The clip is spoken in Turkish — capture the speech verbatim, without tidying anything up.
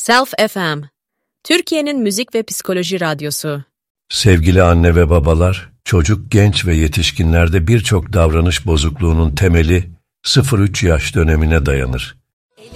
Self F M, Türkiye'nin müzik ve psikoloji radyosu. Sevgili anne ve babalar, çocuk, genç ve yetişkinlerde birçok davranış bozukluğunun temeli sıfır üç yaş dönemine dayanır.